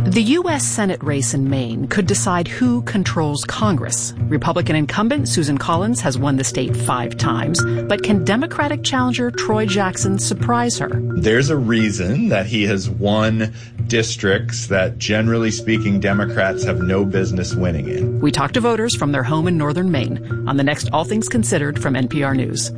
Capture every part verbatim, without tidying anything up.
The U S Senate race in Maine could decide who controls Congress. Republican incumbent Susan Collins has won the state five times, but can Democratic challenger Troy Jackson surprise her? There's a reason that he has won districts that, generally speaking, Democrats have no business winning in. We talked to voters from their home in northern Maine on the next All Things Considered from N P R News.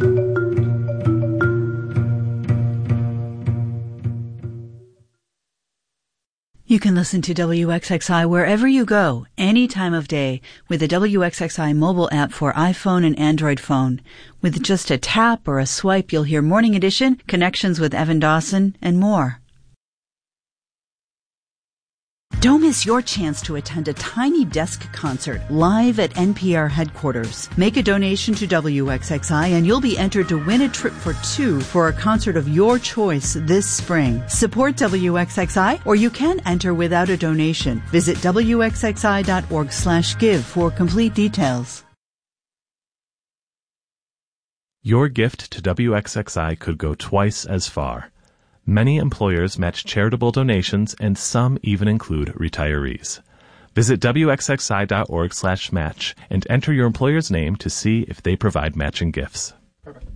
You can listen to W X X I wherever you go, any time of day, with the W X X I mobile app for iPhone and Android phone. With just a tap or a swipe, you'll hear Morning Edition, Connections with Evan Dawson, and more. Don't miss your chance to attend a Tiny Desk concert live at N P R headquarters. Make a donation to W X X I and you'll be entered to win a trip for two for a concert of your choice this spring. Support W X X I or you can enter without a donation. Visit W X X I dot org slash give for complete details. Your gift to W X X I could go twice as far. Many employers match charitable donations, and some even include retirees. Visit W X X I dot org slash match and enter your employer's name to see if they provide matching gifts. Perfect.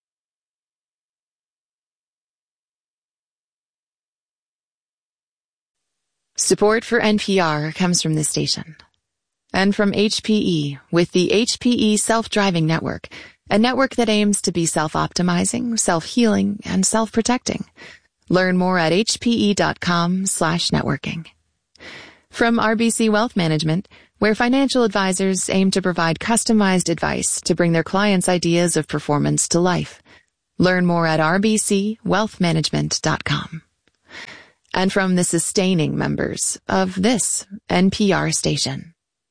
Support for N P R comes from this station. And from H P E with the H P E Self-Driving Network, a network that aims to be self-optimizing, self-healing, and self-protecting. Learn more at hpe.com slash networking. From R B C Wealth Management, where financial advisors aim to provide customized advice to bring their clients' ideas of performance to life. Learn more at r b c wealth management dot com. And from the sustaining members of this N P R station.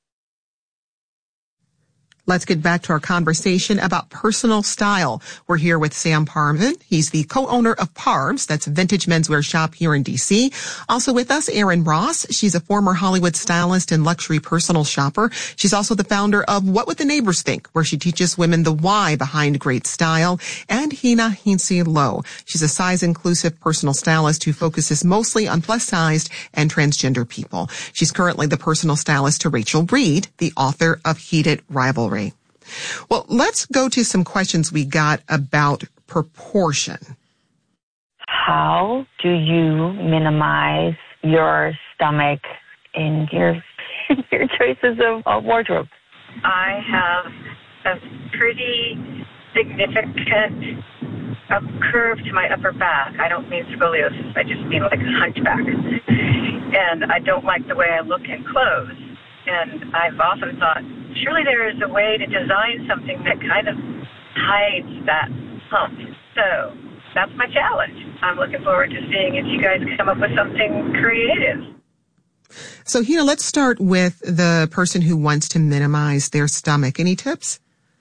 Let's get back to our conversation about personal style. We're here with Sam Parvin. He's the co-owner of Parvs. That's a vintage menswear shop here in D C. Also with us, Erin Ross. She's a former Hollywood stylist and luxury personal shopper. She's also the founder of What Would the Neighbors Think, where she teaches women the why behind great style. And Hina Heinze Lowe. She's a size-inclusive personal stylist who focuses mostly on plus-sized and transgender people. She's currently the personal stylist to Rachel Reed, the author of Heated Rivalry. Well, let's go to some questions we got about proportion. How do you minimize your stomach in your your choices of, of wardrobe? I have a pretty significant a curve to my upper back. I don't mean scoliosis. I just mean like a hunchback. And I don't like the way I look in clothes. And I've often thought, surely there is a way to design something that kind of hides that hump. So that's my challenge. I'm looking forward to seeing if you guys come up with something creative. So, Hina, let's start with the person who wants to minimize their stomach. Any tips?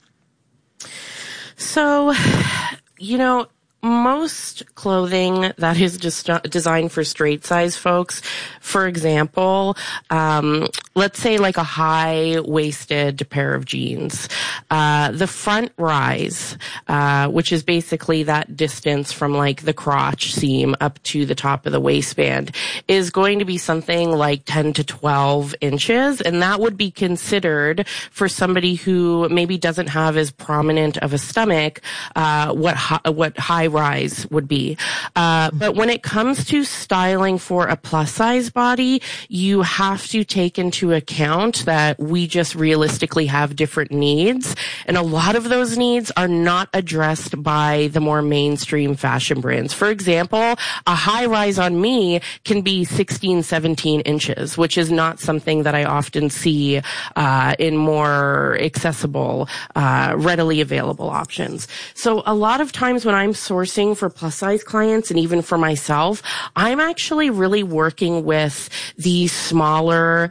So, you know, most clothing that is just designed for straight size folks, for example, um, let's say like a high waisted pair of jeans, uh, the front rise, uh, which is basically that distance from like the crotch seam up to the top of the waistband, is going to be something like ten to twelve inches. And that would be considered for somebody who maybe doesn't have as prominent of a stomach, uh, what, hi- what high rise would be. Uh, but when it comes to styling for a plus size body, you have to take into account that we just realistically have different needs. And a lot of those needs are not addressed by the more mainstream fashion brands. For example, a high rise on me can be sixteen, seventeen inches, which is not something that I often see, uh, in more accessible, uh, readily available options. So a lot of times when I'm sourcing for plus size clients and even for myself, I'm actually really working with the smaller size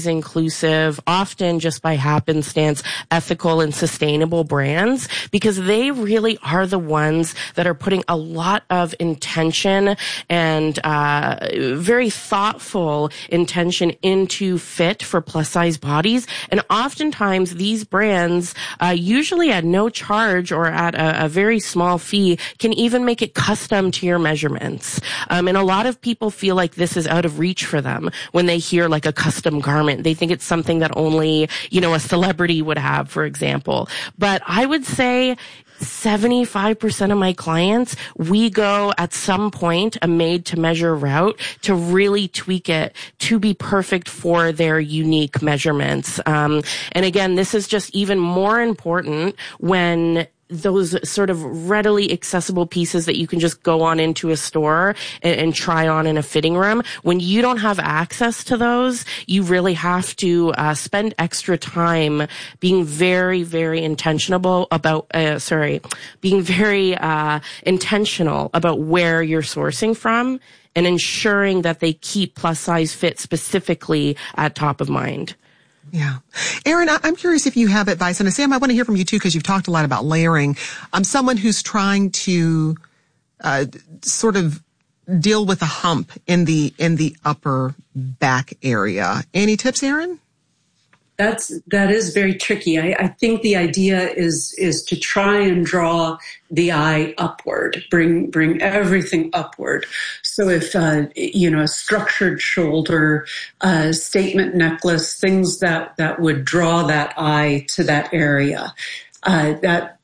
size inclusive, often just by happenstance, ethical and sustainable brands, because they really are the ones that are putting a lot of intention and uh very thoughtful intention into fit for plus size bodies. And oftentimes these brands, uh usually at no charge or at a, a very small fee, can even make it custom to your measurements. Um, and a lot of people feel like this is out of reach for them when they hear like a custom garment. They think it's something that only, you know, a celebrity would have, for example. But I would say seventy-five percent of my clients, we go at some point a made to measure route to really tweak it to be perfect for their unique measurements. Um, and again, this is just even more important when those sort of readily accessible pieces that you can just go on into a store and, and try on in a fitting room. When you don't have access to those, you really have to uh, spend extra time being very, very intentional about, uh, sorry, being very uh, intentional about where you're sourcing from and ensuring that they keep plus size fit specifically at top of mind. Yeah. Erin, I'm curious if you have advice. And Sam, I want to hear from you too, because you've talked a lot about layering. I'm someone who's trying to uh, sort of deal with a hump in the in the upper back area. Any tips, Erin? That's, that is very tricky. I, I think the idea is, is to try and draw the eye upward, bring, bring everything upward. So if, uh, you know, a structured shoulder, uh, statement necklace, things that, that would draw that eye to that area, uh, that,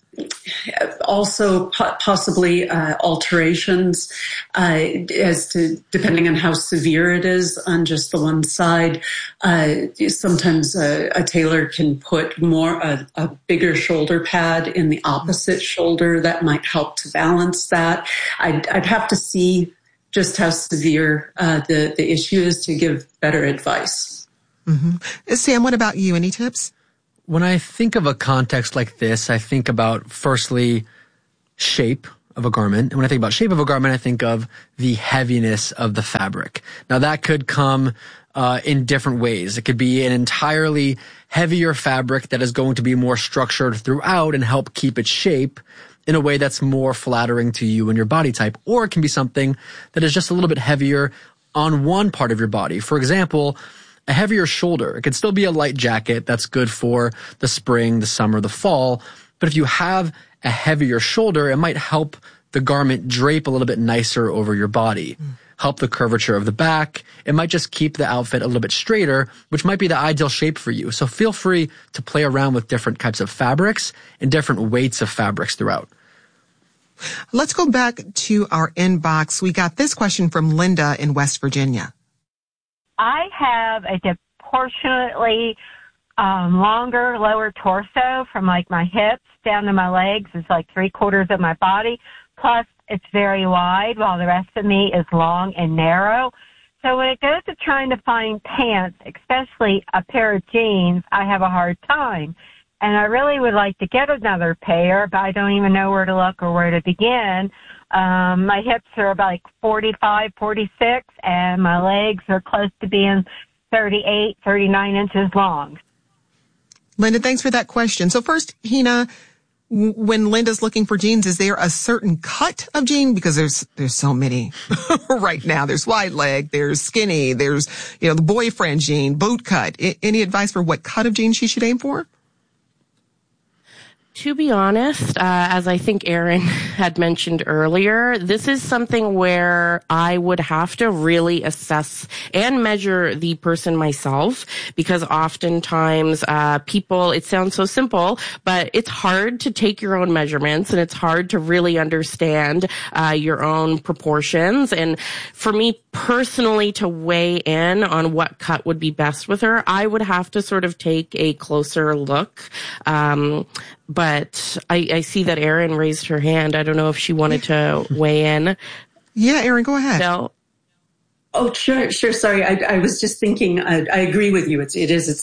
also possibly uh, alterations uh, as to depending on how severe it is on just the one side. Uh, sometimes a, a tailor can put more a, a bigger shoulder pad in the opposite shoulder that might help to balance that. I'd, I'd have to see just how severe uh, the the issue is to give better advice. Mm-hmm. Sam, what about you? Any tips? When I think of a context like this, I think about, firstly, shape of a garment. And when I think about shape of a garment, I think of the heaviness of the fabric. Now, that could come uh, in different ways. It could be an entirely heavier fabric that is going to be more structured throughout and help keep its shape in a way that's more flattering to you and your body type. Or it can be something that is just a little bit heavier on one part of your body. For example, a heavier shoulder. It could still be a light jacket that's good for the spring, the summer, the fall. But if you have a heavier shoulder, it might help the garment drape a little bit nicer over your body, mm. help the curvature of the back. It might just keep the outfit a little bit straighter, which might be the ideal shape for you. So feel free to play around with different types of fabrics and different weights of fabrics throughout. Let's go back to our inbox. We got this question from Linda in West Virginia. I have a proportionately um, longer lower torso from like my hips down to my legs. It's like three quarters of my body. Plus, it's very wide while the rest of me is long and narrow. So when it goes to trying to find pants, especially a pair of jeans, I have a hard time. And I really would like to get another pair, but I don't even know where to look or where to begin. Um, my hips are about like forty-five, forty-six, and my legs are close to being thirty-eight, thirty-nine inches long. Linda, thanks for that question. So first, Hina, when Linda's looking for jeans, is there a certain cut of jean? Because there's, there's so many right now. There's wide leg, there's skinny, there's, you know, the boyfriend jean, boot cut. I, any advice for what cut of jeans she should aim for? To be honest, uh, as I think Erin had mentioned earlier, this is something where I would have to really assess and measure the person myself, because oftentimes uh, people, it sounds so simple, but it's hard to take your own measurements and it's hard to really understand uh, your own proportions. And for me personally to weigh in on what cut would be best with her, I would have to sort of take a closer look. Um, But I, I see that Erin raised her hand. I don't know if she wanted to weigh in. Yeah, Erin, go ahead. No. Oh, sure, sure. Sorry, I, I was just thinking. I, I agree with you. It's, it is. It's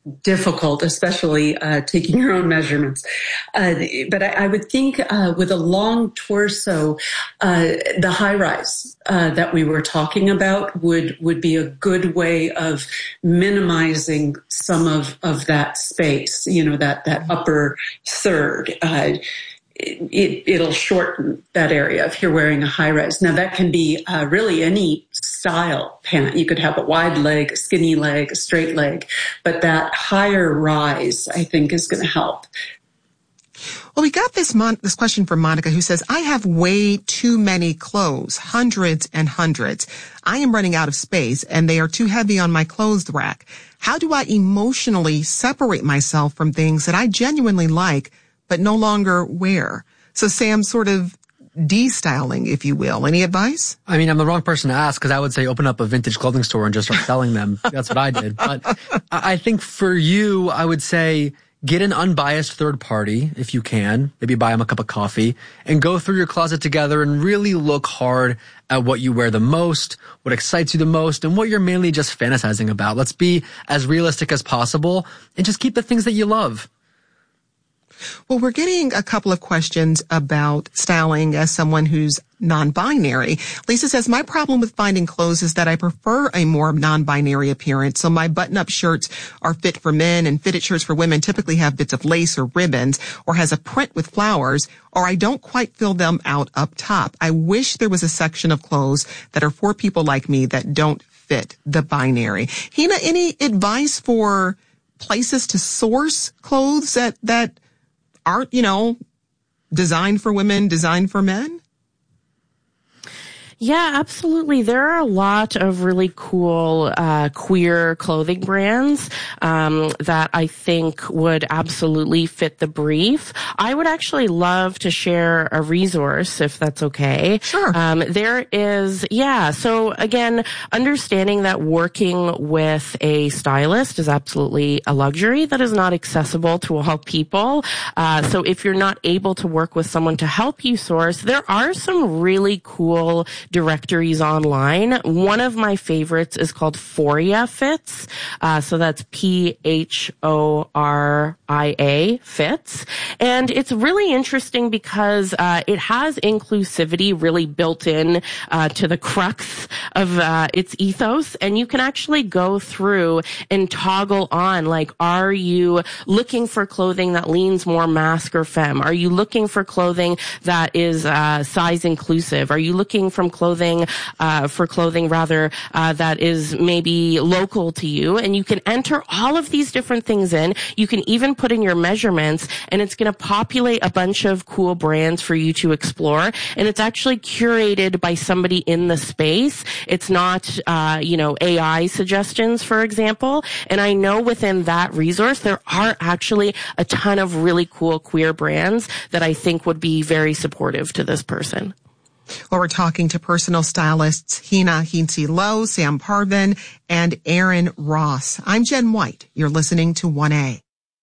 difficult, especially uh, taking your own measurements. Uh, but I, I would think uh, with a long torso, uh, the high rise uh, that we were talking about would would be a good way of minimizing some of, of that space. You know, that that upper third. Uh, It, it'll shorten that area if you're wearing a high rise. Now that can be uh, really any style pant. You could have a wide leg, a skinny leg, a straight leg, but that higher rise, I think, is going to help. Well, we got this mon- this question from Monica, who says, I have way too many clothes, hundreds and hundreds. I am running out of space and they are too heavy on my clothes rack. How do I emotionally separate myself from things that I genuinely like but no longer wear? So Sam, sort of de-styling, if you will. Any advice? I mean, I'm the wrong person to ask because I would say open up a vintage clothing store and just start selling them. That's what I did. But I think for you, I would say get an unbiased third party if you can. Maybe buy them a cup of coffee and go through your closet together and really look hard at what you wear the most, what excites you the most, and what you're mainly just fantasizing about. Let's be as realistic as possible and just keep the things that you love. Well, we're getting a couple of questions about styling as someone who's non-binary. Lisa says, my problem with finding clothes is that I prefer a more non-binary appearance. So my button-up shirts are fit for men and fitted shirts for women typically have bits of lace or ribbons or has a print with flowers, or I don't quite fill them out up top. I wish there was a section of clothes that are for people like me that don't fit the binary. Hina, any advice for places to source clothes that, that aren't, you know, designed for women, designed for men? Yeah, absolutely. There are a lot of really cool uh queer clothing brands um that I think would absolutely fit the brief. I would actually love to share a resource if that's okay. Sure. Um there is yeah, so again, understanding that working with a stylist is absolutely a luxury that is not accessible to all people. Uh so if you're not able to work with someone to help you source, there are some really cool directories online. One of my favorites is called Phoria Fits. Uh, so that's P H O R I A Fits. And it's really interesting because, uh, it has inclusivity really built in, uh, to the crux of, uh, its ethos. And you can actually go through and toggle on, like, are you looking for clothing that leans more masc or femme? Are you looking for clothing that is, uh, size inclusive? Are you looking from clothing, uh, for clothing rather, uh, that is maybe local to you? And you can enter all of these different things in. You can even put in your measurements and it's going to populate a bunch of cool brands for you to explore. And it's actually curated by somebody in the space. It's not, uh, you know, A I suggestions, for example. And I know within that resource, there are actually a ton of really cool queer brands that I think would be very supportive to this person. Well, we're talking to personal stylists Hina Hintze Lowe, Sam Parvin, and Aaron Ross. I'm Jen White. You're listening to one A.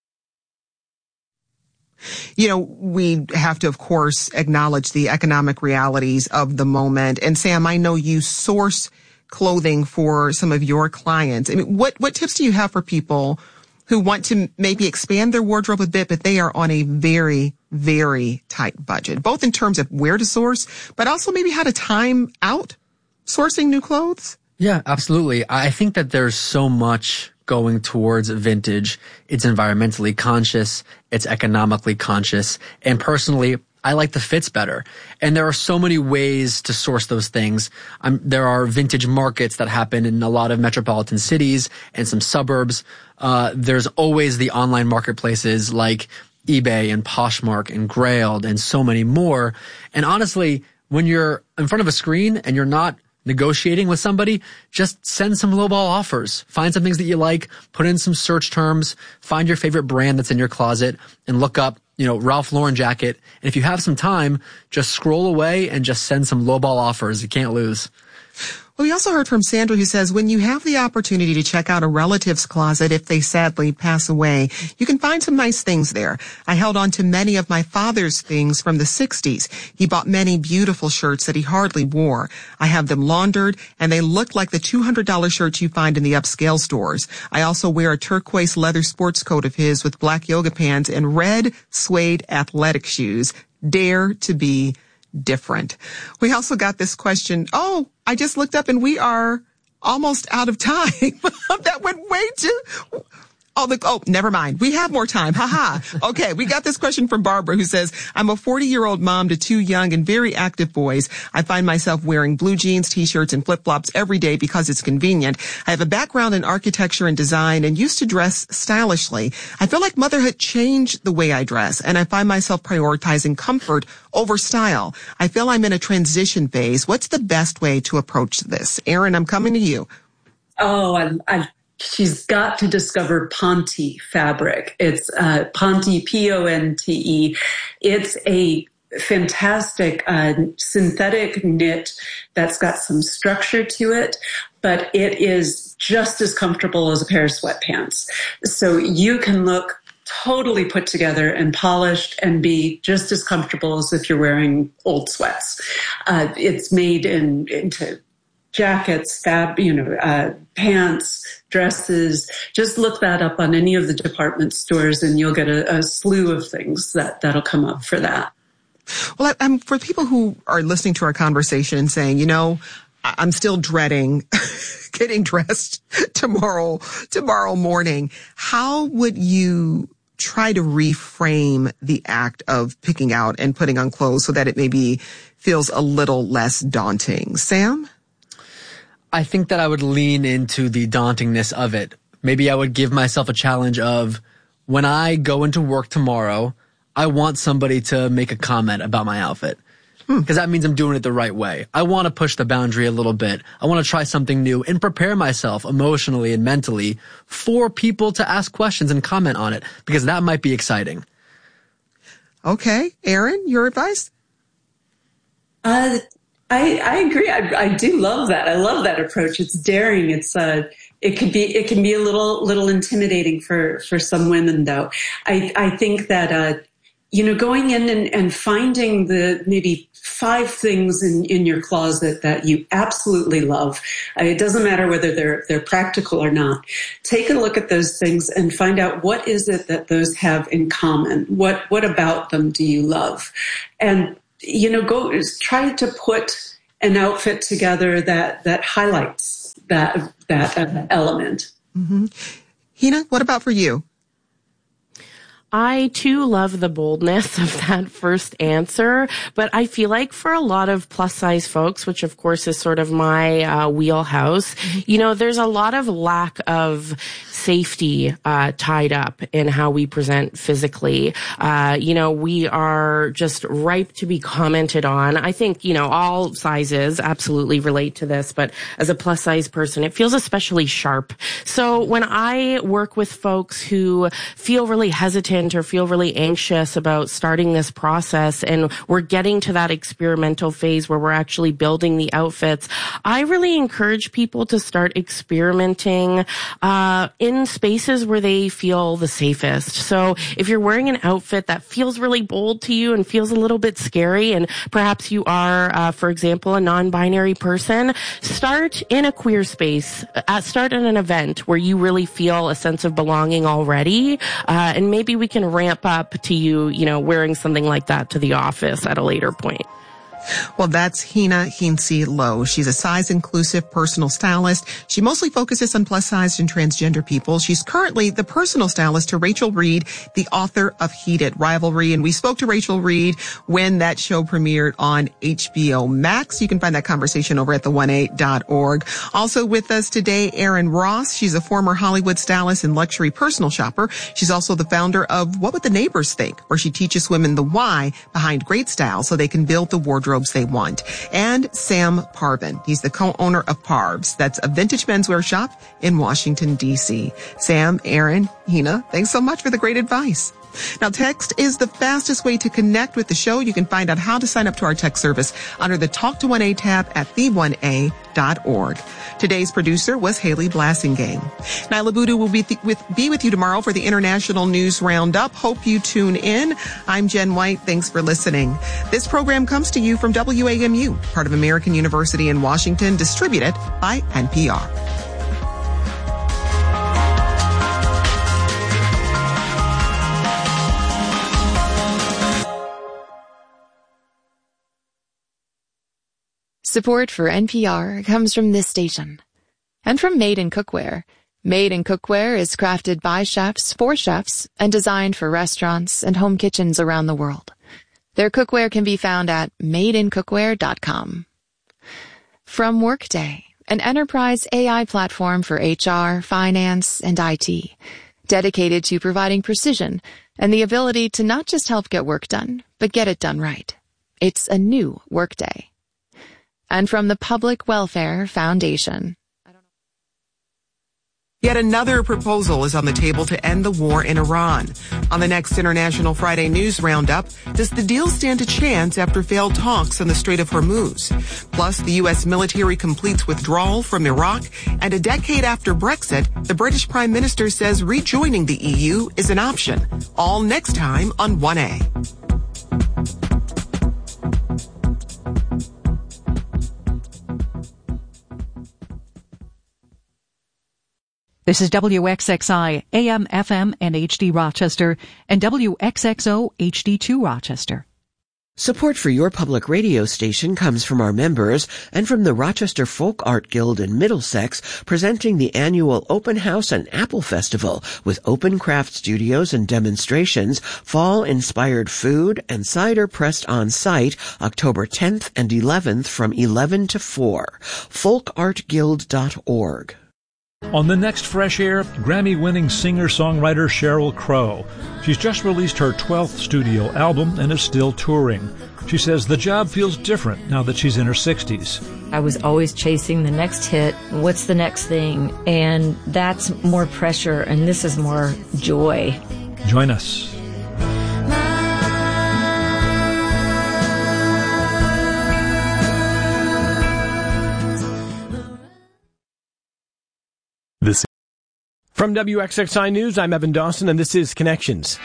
You know, we have to, of course, acknowledge the economic realities of the moment. And Sam, I know you source clothing for some of your clients. I mean, what, what tips do you have for people who want to maybe expand their wardrobe a bit, but they are on a very, very tight budget, both in terms of where to source, but also maybe how to time out sourcing new clothes? Yeah, absolutely. I think that there's so much going towards vintage. It's environmentally conscious. It's economically conscious. And personally, I like the fits better. And there are so many ways to source those things. Um, there are vintage markets that happen in a lot of metropolitan cities and some suburbs. Uh, there's always the online marketplaces like eBay and Poshmark and Grailed and so many more. And honestly, when you're in front of a screen and you're not negotiating with somebody, just send some lowball offers. Find some things that you like, put in some search terms, find your favorite brand that's in your closet and look up, you know, Ralph Lauren jacket. And if you have some time, just scroll away and just send some lowball offers. You can't lose. Well, we also heard from Sandra, who says, when you have the opportunity to check out a relative's closet if they sadly pass away, you can find some nice things there. I held on to many of my father's things from the sixties. He bought many beautiful shirts that he hardly wore. I have them laundered, and they look like the two hundred dollars shirts you find in the upscale stores. I also wear a turquoise leather sports coat of his with black yoga pants and red suede athletic shoes. Dare to be different. We also got this question. Oh, I just looked up and we are almost out of time. That went way too... Oh, the, oh, never mind. We have more time. Ha ha. Okay. We got this question from Barbara, who says, I'm a forty year old mom to two young and very active boys. I find myself wearing blue jeans, t-shirts, and flip-flops every day because it's convenient. I have a background in architecture and design and used to dress stylishly. I feel like motherhood changed the way I dress, and I find myself prioritizing comfort over style. I feel I'm in a transition phase. What's the best way to approach this? Erin, I'm coming to you. Oh, I, I She's got to discover Ponte fabric. It's uh, Ponte, P O N T E. It's a fantastic uh, synthetic knit that's got some structure to it, but it is just as comfortable as a pair of sweatpants. So you can look totally put together and polished and be just as comfortable as if you're wearing old sweats. Uh, it's made in into jackets, fab, you know, uh, pants, dresses. Just look that up on any of the department stores and you'll get a, a slew of things that, that'll come up for that. Well, I, I'm, for people who are listening to our conversation and saying, you know, I'm still dreading getting dressed tomorrow, tomorrow morning, how would you try to reframe the act of picking out and putting on clothes so that it maybe feels a little less daunting? Sam? I think that I would lean into the dauntingness of it. Maybe I would give myself a challenge of, when I go into work tomorrow, I want somebody to make a comment about my outfit. Because hmm. that means I'm doing it the right way. I want to push the boundary a little bit. I want to try something new and prepare myself emotionally and mentally for people to ask questions and comment on it, because that might be exciting. Okay. Erin, your advice? Uh, I, I agree. I, I do love that. I love that approach. It's daring. It's uh, it could be it can be a little little intimidating for, for some women, though. I I think that uh, you know, going in and, and finding the maybe five things in, in your closet that you absolutely love. Uh, it doesn't matter whether they're they're practical or not. Take a look at those things and find out what is it that those have in common. What what about them do you love? And you know, go try to put an outfit together that, that highlights that, that uh, element. Mm-hmm. Hina, what about for you? I, too, love the boldness of that first answer, but I feel like for a lot of plus-size folks, which, of course, is sort of my uh, wheelhouse, you know, there's a lot of lack of safety uh tied up in how we present physically. Uh, you know, we are just ripe to be commented on. I think, you know, all sizes absolutely relate to this, but as a plus-size person, it feels especially sharp. So when I work with folks who feel really hesitant or feel really anxious about starting this process, and we're getting to that experimental phase where we're actually building the outfits, I really encourage people to start experimenting uh in spaces where they feel the safest. So if you're wearing an outfit that feels really bold to you and feels a little bit scary, and perhaps you are, uh, for example, a non-binary person, start in a queer space. Uh, start at an event where you really feel a sense of belonging already, uh, and maybe we can ramp up to you, you know, wearing something like that to the office at a later point. Well, that's Hina Heinze Lowe. She's a size-inclusive personal stylist. She mostly focuses on plus-sized and transgender people. She's currently the personal stylist to Rachel Reed, the author of Heated Rivalry. And we spoke to Rachel Reed when that show premiered on H B O Max. You can find that conversation over at the one eight dot org. Also with us today, Erin Ross. She's a former Hollywood stylist and luxury personal shopper. She's also the founder of What Would the Neighbors Think?, where she teaches women the why behind great style so they can build the wardrobe they want. And Sam Parvin. He's the co-owner of Parvs. That's a vintage menswear shop in Washington, D C. Sam, Erin, Hina, thanks so much for the great advice. Now, text is the fastest way to connect with the show. You can find out how to sign up to our text service under the Talk to one A tab at the one A dot org. Today's producer was Haley Blassingame. Nyla Boodoo will be, th- with, be with you tomorrow for the International News Roundup. Hope you tune in. I'm Jen White. Thanks for listening. This program comes to you from W A M U, part of American University in Washington, distributed by N P R. Support for N P R comes from this station and from Made in Cookware. Made in Cookware is crafted by chefs for chefs and designed for restaurants and home kitchens around the world. Their cookware can be found at made in cookware dot com. From Workday, an enterprise A I platform for H R, finance, and I T, dedicated to providing precision and the ability to not just help get work done, but get it done right. It's a new Workday. And from the Public Welfare Foundation. Yet another proposal is on the table to end the war in Iran. On the next International Friday News Roundup, does the deal stand a chance after failed talks on the Strait of Hormuz? Plus, the U S military completes withdrawal from Iraq, and a decade after Brexit, the British Prime Minister says rejoining the E U is an option. All next time on one A. This is W X X I, A M, F M, and H D Rochester, and W X X O H D two Rochester. Support for your public radio station comes from our members and from the Rochester Folk Art Guild in Middlesex, presenting the annual Open House and Apple Festival with open craft studios and demonstrations, fall-inspired food, and cider pressed on site October tenth and eleventh from eleven to four. folk art guild dot org. On the next Fresh Air, Grammy-winning singer-songwriter Sheryl Crow. She's just released her twelfth studio album and is still touring. She says the job feels different now that she's in her sixties. I was always chasing the next hit. What's the next thing? And that's more pressure, and this is more joy. Join us. This From W X X I News, I'm Evan Dawson, and this is Connections.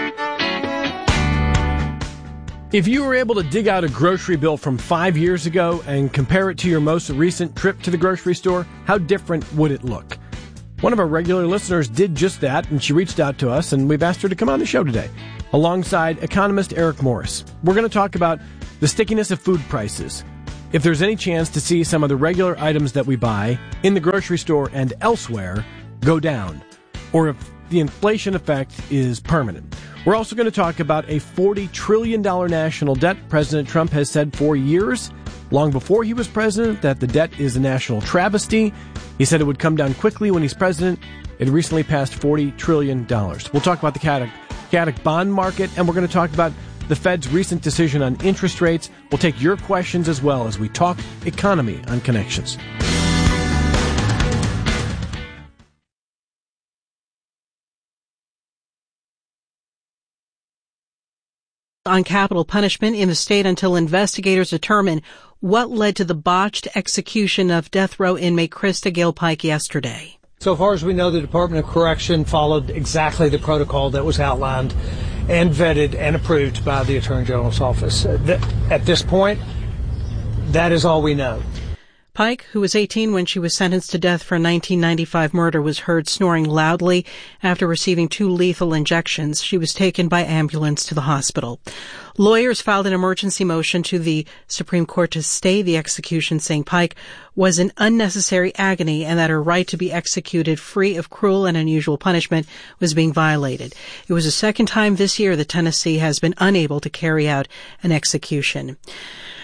If you were able to dig out a grocery bill from five years ago and compare it to your most recent trip to the grocery store, how different would it look? One of our regular listeners did just that, and she reached out to us, and we've asked her to come on the show today, alongside economist Eric Morris. We're going to talk about the stickiness of food prices, if there's any chance to see some of the regular items that we buy in the grocery store and elsewhere go down, or if the inflation effect is permanent. We're also going to talk about a forty trillion dollars national debt. President Trump has said for years, long before he was president, that the debt is a national travesty. He said it would come down quickly when he's president. It recently passed forty trillion dollars. We'll talk about the C A D C bond market, and we're going to talk about the Fed's recent decision on interest rates. We'll take your questions as well as we talk economy on Connections. On capital punishment in the state until investigators determine what led to the botched execution of death row inmate Krista Gale Pike yesterday. So far as we know, the Department of Correction followed exactly the protocol that was outlined and vetted and approved by the Attorney General's office. At this point, that is all we know. Pike, who was eighteen when she was sentenced to death for a nineteen ninety-five murder, was heard snoring loudly after receiving two lethal injections. She was taken by ambulance to the hospital. Lawyers filed an emergency motion to the Supreme Court to stay the execution, saying Pike was in unnecessary agony and that her right to be executed free of cruel and unusual punishment was being violated. It was the second time this year that Tennessee has been unable to carry out an execution.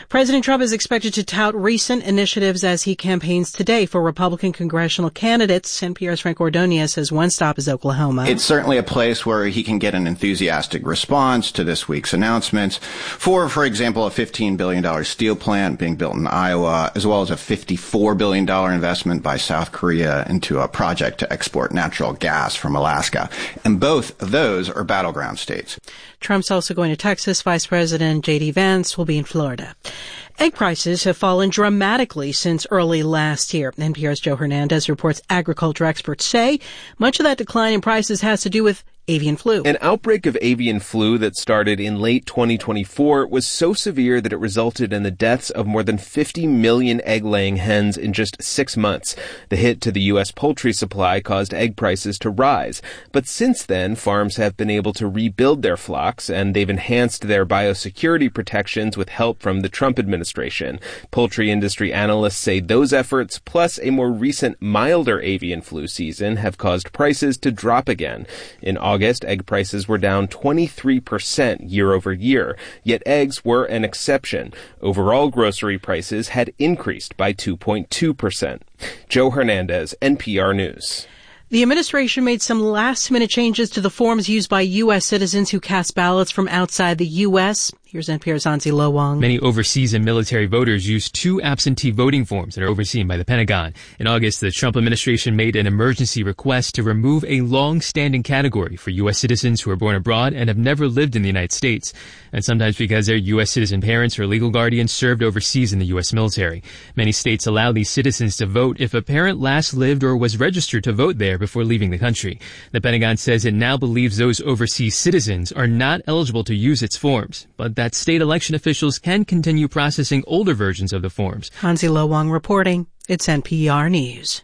President Trump is expected to tout recent initiatives as he campaigns today for Republican congressional candidates. N P R's Frank Ordonez says one stop is Oklahoma. It's certainly a place where he can get an enthusiastic response to this week's announcements for, for example, a fifteen billion dollars steel plant being built in Iowa, as well as a fifty-four billion dollars investment by South Korea into a project to export natural gas from Alaska. And both of those are battleground states. Trump's also going to Texas. Vice President J D Vance will be in Florida. Egg prices have fallen dramatically since early last year. N P R's Joe Hernandez reports agriculture experts say much of that decline in prices has to do with avian flu. An outbreak of avian flu that started in late twenty twenty-four was so severe that it resulted in the deaths of more than fifty million egg-laying hens in just six months. The hit to the U S poultry supply caused egg prices to rise. But since then, farms have been able to rebuild their flocks, and they've enhanced their biosecurity protections with help from the Trump administration. Poultry industry analysts say those efforts, plus a more recent milder avian flu season, have caused prices to drop again. In August, August, egg prices were down twenty-three percent year over year, yet eggs were an exception. Overall grocery prices had increased by two point two percent. Joe Hernandez, N P R News. The administration made some last-minute changes to the forms used by U S citizens who cast ballots from outside the U S Here's N P R's Anzi Lowong. Many overseas and military voters use two absentee voting forms that are overseen by the Pentagon. In August, the Trump administration made an emergency request to remove a long-standing category for U S citizens who are born abroad and have never lived in the United States, and sometimes because their U S citizen parents or legal guardians served overseas in the U S military. Many states allow these citizens to vote if a parent last lived or was registered to vote there before leaving the country. The Pentagon says it now believes those overseas citizens are not eligible to use its forms, but that state election officials can continue processing older versions of the forms. Hansi Lowong reporting. It's N P R News.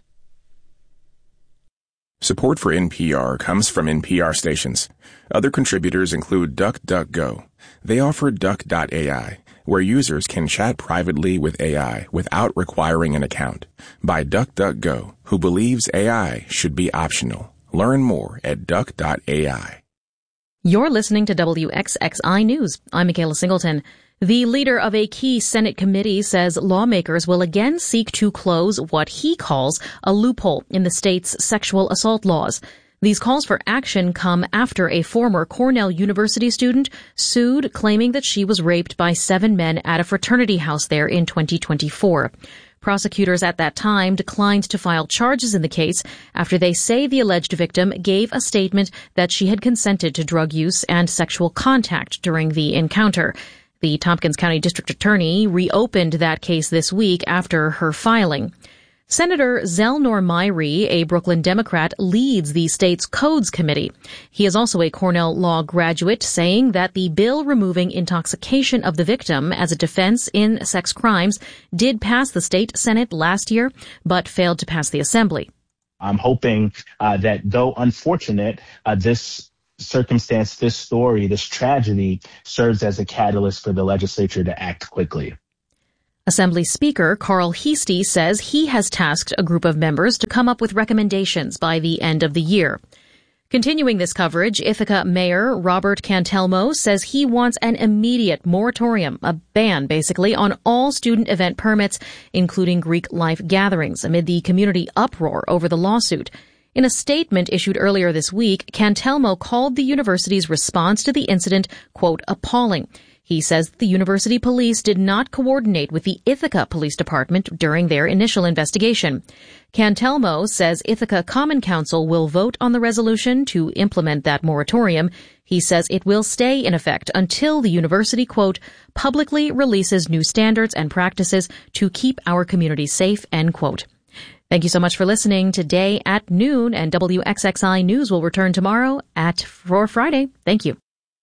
Support for N P R comes from N P R stations. Other contributors include DuckDuckGo. They offer Duck dot A I, where users can chat privately with A I without requiring an account. By DuckDuckGo, who believes A I should be optional. Learn more at Duck dot A I. You're listening to W X X I News. I'm Michaela Singleton. The leader of a key Senate committee says lawmakers will again seek to close what he calls a loophole in the state's sexual assault laws. These calls for action come after a former Cornell University student sued, claiming that she was raped by seven men at a fraternity house there in twenty twenty-four. Prosecutors at that time declined to file charges in the case after they say the alleged victim gave a statement that she had consented to drug use and sexual contact during the encounter. The Tompkins County District Attorney reopened that case this week after her filing. Senator Zelnor Myrie, a Brooklyn Democrat, leads the state's Codes Committee. He is also a Cornell Law graduate, saying that the bill removing intoxication of the victim as a defense in sex crimes did pass the state Senate last year, but failed to pass the Assembly. I'm hoping uh, that, though unfortunate, uh, this circumstance, this story, this tragedy serves as a catalyst for the legislature to act quickly. Assembly Speaker Carl Heastie says he has tasked a group of members to come up with recommendations by the end of the year. Continuing this coverage, Ithaca Mayor Robert Cantelmo says he wants an immediate moratorium, a ban basically, on all student event permits, including Greek life gatherings, amid the community uproar over the lawsuit. In a statement issued earlier this week, Cantelmo called the university's response to the incident, quote, appalling. He says the university police did not coordinate with the Ithaca Police Department during their initial investigation. Cantelmo says Ithaca Common Council will vote on the resolution to implement that moratorium. He says it will stay in effect until the university, quote, publicly releases new standards and practices to keep our community safe, end quote. Thank you so much for listening today at noon, and W X X I News will return tomorrow at for Friday. Thank you.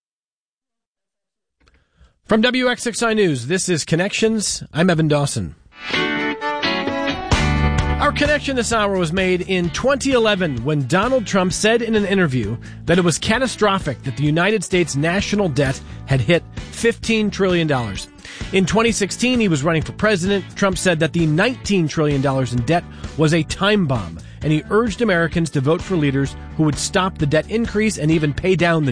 From W X X I News, this is Connections. I'm Evan Dawson. Our connection this hour was made in twenty eleven when Donald Trump said in an interview that it was catastrophic that the United States national debt had hit fifteen trillion dollars. In twenty sixteen, he was running for president. Trump said that the nineteen trillion dollars in debt was a time bomb, and he urged Americans to vote for leaders who would stop the debt increase and even pay down the debt.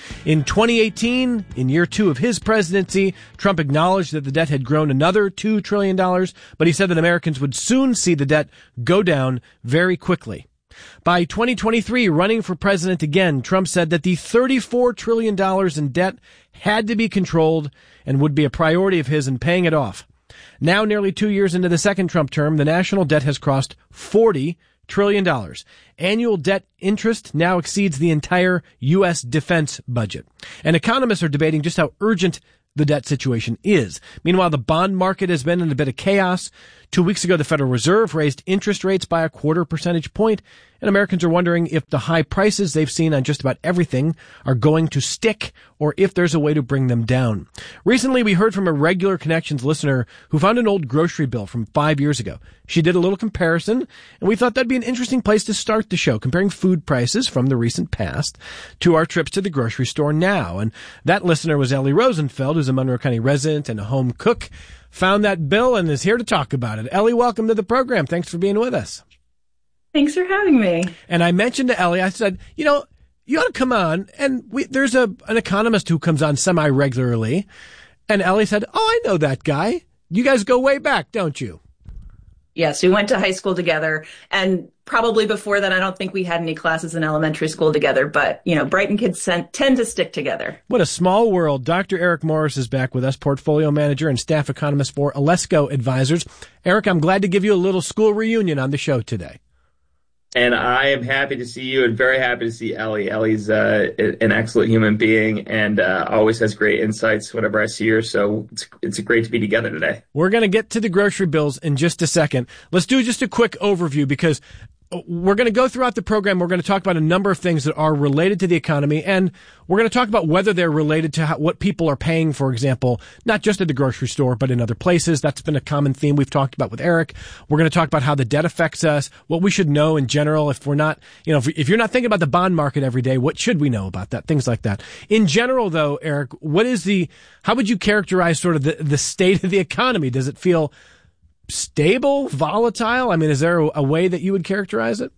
In twenty eighteen, in year two of his presidency, Trump acknowledged that the debt had grown another two trillion dollars, but he said that Americans would soon see the debt go down very quickly. By twenty twenty-three, running for president again, Trump said that the thirty-four trillion dollars in debt had to be controlled and would be a priority of his in paying it off. Now, nearly two years into the second Trump term, the national debt has crossed forty trillion dollars. Annual debt interest now exceeds the entire U S defense budget. And economists are debating just how urgent the debt situation is. Meanwhile, the bond market has been in a bit of chaos. Two weeks ago, the Federal Reserve raised interest rates by a quarter percentage point, and Americans are wondering if the high prices they've seen on just about everything are going to stick, or if there's a way to bring them down. Recently, we heard from a Regular Connections listener who found an old grocery bill from five years ago. She did a little comparison, and we thought that'd be an interesting place to start the show, comparing food prices from the recent past to our trips to the grocery store now. And that listener was Ellie Rosenfeld, who's a Monroe County resident and a home cook. Found that bill and is here to talk about it. Ellie, welcome to the program. Thanks for being with us. Thanks for having me. And I mentioned to Ellie, I said, you know, you ought to come on. And we, there's a an economist who comes on semi-regularly. And Ellie said, oh, I know that guy. You guys go way back, don't you? Yes, we went to high school together. And probably before that, I don't think we had any classes in elementary school together. But, you know, Brighton kids tend to stick together. What a small world. Doctor Eric Morris is back with us, portfolio manager and staff economist for Alesco Advisors. Eric, I'm glad to give you a little school reunion on the show today. And I am happy to see you and very happy to see Ellie. Ellie's uh, an excellent human being and uh, always has great insights whenever I see her. So it's it's great to be together today. We're going to get to the grocery bills in just a second. Let's do just a quick overview because we're going to go throughout the program. We're going to talk about a number of things that are related to the economy, and we're going to talk about whether they're related to how, what people are paying, for example, not just at the grocery store, but in other places. That's been a common theme we've talked about with Eric. We're going to talk about how the debt affects us, what we should know in general. If we're not, you know, if, if you're not thinking about the bond market every day, what should we know about that? Things like that. In general, though, Eric, what is the, how would you characterize sort of the, the state of the economy? Does it feel stable, volatile? I mean, is there a, a way that you would characterize it?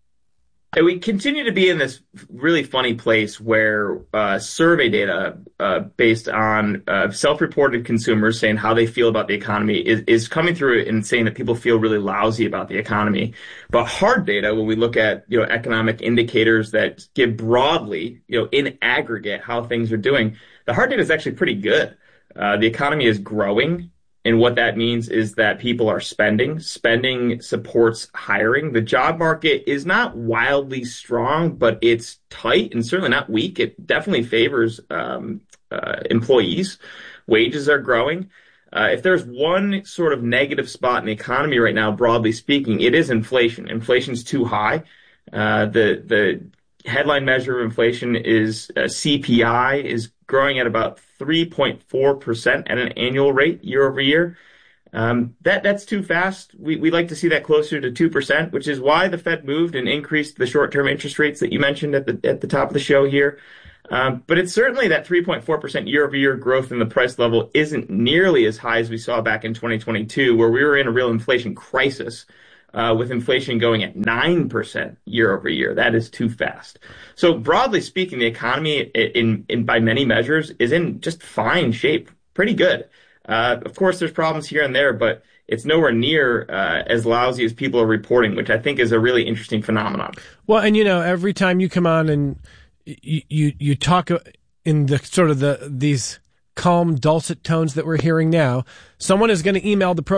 We continue to be in this really funny place where uh, survey data uh, based on uh, self-reported consumers saying how they feel about the economy is, is coming through and saying that people feel really lousy about the economy. But hard data, when we look at you know economic indicators that give broadly, you know, in aggregate how things are doing, the hard data is actually pretty good. Uh, the economy is growing. And what that means is that people are spending. Spending supports hiring. The job market is not wildly strong, but it's tight and certainly not weak. It definitely favors um, uh, employees. Wages are growing. Uh, if there's one sort of negative spot in the economy right now, broadly speaking, it is inflation. Inflation's too high. Uh, the the headline measure of inflation is uh, C P I is growing at about three point four percent at an annual rate year over year. Um, that that's too fast. We we like to see that closer to two percent, which is why the Fed moved and increased the short-term interest rates that you mentioned at the at the top of the show here. Um, but it's certainly that three point four percent year over year growth in the price level isn't nearly as high as we saw back in twenty twenty-two, where we were in a real inflation crisis. Uh, with inflation going at nine percent year over year. That is too fast. So broadly speaking, the economy in, in by many measures is in just fine shape, pretty good. Uh, of course, there's problems here and there, but it's nowhere near uh, as lousy as people are reporting, which I think is a really interesting phenomenon. Well, and you know, every time you come on and you you, you talk in the sort of the these calm, dulcet tones that we're hearing now, someone is going to email the program